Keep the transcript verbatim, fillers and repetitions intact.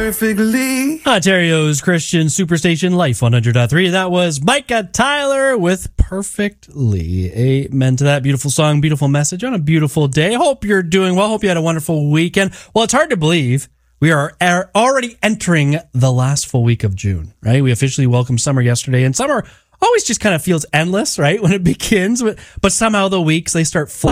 perfectly. Ontario's Christian Superstation Life one hundred point three. That was Micah Tyler with Perfectly. Amen to that beautiful song, beautiful message on a beautiful day. Hope you're doing well. Hope you had a wonderful weekend. Well, it's hard to believe we are already entering the last full week of June, right? We officially welcomed summer yesterday, and summer always just kind of feels endless, right, when it begins. But, but somehow the weeks, they start flying.